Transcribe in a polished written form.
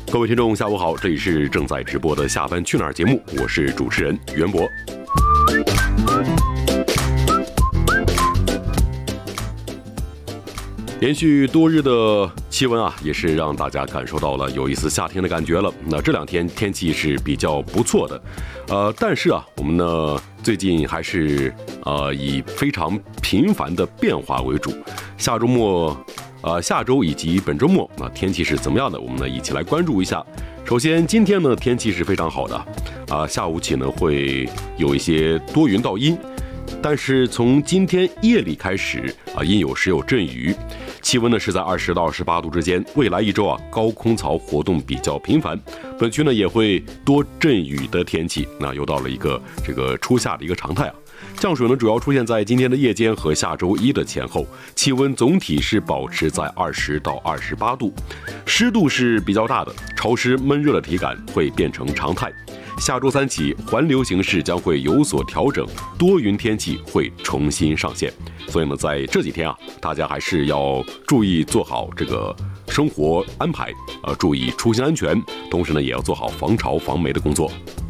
各位听众，下午好，这里是正在直播的下班去哪儿节目，我是主持人袁博。连续多日的气温啊，也是让大家感受到了有一丝夏天的感觉了。那这两天天气是比较不错的，但是啊，我们呢最近还是以非常频繁的变化为主。下周以及本周末，那天气是怎么样的？我们呢一起来关注一下。首先，今天呢天气是非常好的，下午起呢会有一些多云到阴。但是从今天夜里开始阴有时有阵雨，气温呢是在20到28度之间。未来一周高空槽活动比较频繁，本区呢也会多阵雨的天气，那又到了一个初夏的一个常态。降水呢主要出现在今天的夜间和下周一的前后，气温总体是保持在20到28度，湿度是比较大的，潮湿闷热的体感会变成常态。下周三起，环流形势将会有所调整，多云天气会重新上线。所以呢，在这几天大家还是要注意做好这个生活安排，注意出行安全，同时呢，也要做好防潮防霉的工作。